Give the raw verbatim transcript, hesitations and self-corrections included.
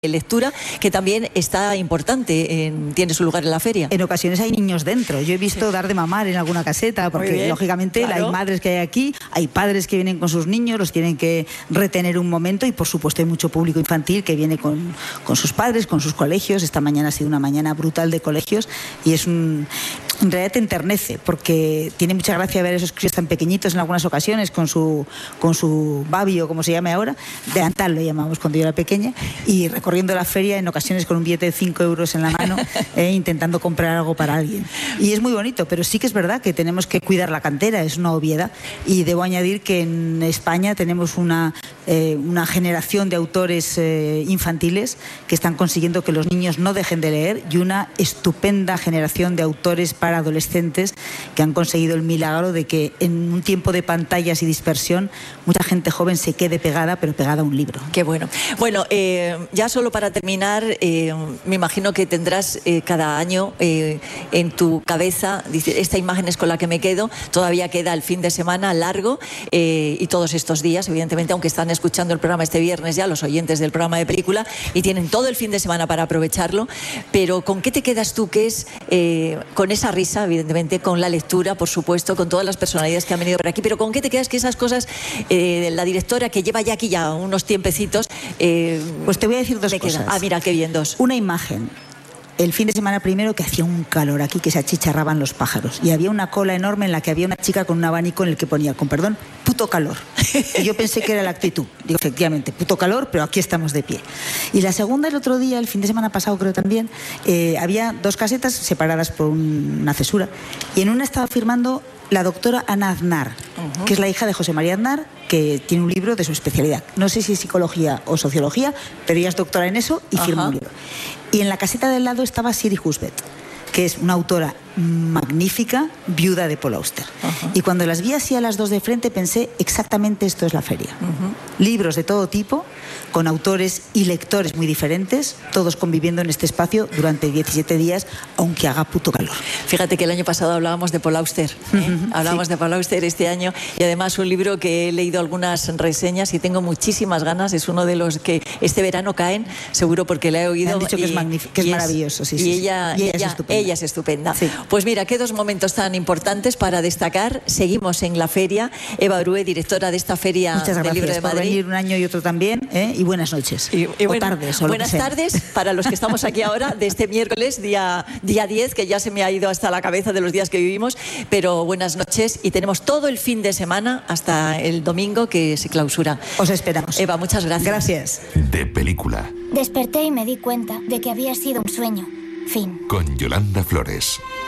lectura, que también está importante, en, tiene su lugar en la feria. En ocasiones hay niños dentro. Yo he visto sí. dar de mamar en alguna caseta, porque bien, lógicamente claro. hay madres que hay aquí, hay padres que vienen con sus niños, los tienen que retener un momento, y por supuesto hay mucho público infantil que viene con, con sus padres, con sus colegios. Esta mañana ha sido una mañana brutal de colegios, y es un... en realidad te enternece, porque tiene mucha gracia ver esos críos tan pequeñitos en algunas ocasiones, con su, con su babi, o como se llame ahora, de antal lo llamamos cuando yo era pequeña, y recorriendo la feria en ocasiones con un billete de cinco euros en la mano, eh, intentando comprar algo para alguien. Y es muy bonito, pero sí que es verdad que tenemos que cuidar la cantera, es una obviedad. Y debo añadir que en España tenemos una, eh, una generación de autores eh, infantiles que están consiguiendo que los niños no dejen de leer, y una estupenda generación de autores para adolescentes que han conseguido el milagro de que en un tiempo de pantallas y dispersión mucha gente joven se quede pegada, pero pegada a un libro. Qué bueno. Bueno, eh, ya solo para terminar, eh, me imagino que tendrás eh, cada año eh, en tu cabeza, dice, esta imagen es con la que me quedo. Todavía queda el fin de semana largo eh, y todos estos días, evidentemente, aunque están escuchando el programa este viernes ya, los oyentes del programa de película, y tienen todo el fin de semana para aprovecharlo. Pero ¿con qué te quedas tú? Que es eh, con esa risa, evidentemente, con la lectura, por supuesto, con todas las personalidades que han venido por aquí, pero ¿con qué te quedas? Que esas cosas, eh, la directora que lleva ya aquí ya unos tiempecitos, eh, pues te voy a decir dos cosas. Ah, mira, qué bien, dos. Una imagen. El fin de semana primero, que hacía un calor aquí, que se achicharraban los pájaros, y había una cola enorme en la que había una chica con un abanico en el que ponía, con perdón, puto calor. Y yo pensé que era la actitud. Digo, efectivamente, puto calor, pero aquí estamos de pie. Y la segunda, el otro día, el fin de semana pasado creo también, eh, había dos casetas separadas por un, una cesura, y en una estaba firmando la doctora Ana Aznar, uh-huh. que es la hija de José María Aznar, que tiene un libro de su especialidad. No sé si es psicología o sociología, pero ella es doctora en eso y uh-huh. firma un libro. Y en la caseta del lado estaba Siri Husbeth, que es una autora magnífica, viuda de Paul Auster. Uh-huh. Y cuando las vi así a las dos de frente, pensé, exactamente esto es la feria. Uh-huh. Libros de todo tipo, con autores y lectores muy diferentes, todos conviviendo en este espacio durante diecisiete días, aunque haga puto calor. Fíjate que el año pasado hablábamos de Paul Auster, ¿eh? Uh-huh. Hablábamos sí. de Paul Auster este año, y además un libro que he leído algunas reseñas y tengo muchísimas ganas, es uno de los que este verano caen, seguro porque la he oído. Me han dicho y, que es magnífico, que es maravilloso. Sí, y, sí, ella, y ella, ella, es estupenda. ella es estupenda. Sí. Pues mira, qué dos momentos tan importantes para destacar. Seguimos en la feria. Eva Brue, directora de esta feria Muchas del gracias Libro de por Madrid. venir un año y otro también, ¿eh? Y buenas noches. Y, y o bueno, tardes. O buenas tardes para los que estamos aquí ahora, de este miércoles, día, día diez, que ya se me ha ido hasta la cabeza de los días que vivimos, pero buenas noches, y tenemos todo el fin de semana hasta el domingo que se clausura. Os esperamos. Eva, muchas gracias. Gracias. De película. Desperté y me di cuenta de que había sido un sueño. Fin. Con Yolanda Flores.